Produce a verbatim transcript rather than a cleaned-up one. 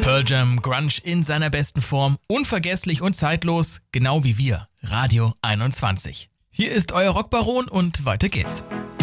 Pearl Jam, Grunge in seiner besten Form, unvergesslich und zeitlos, genau wie wir, Radio einundzwanzig. Hier ist euer Rockbaron und weiter geht's.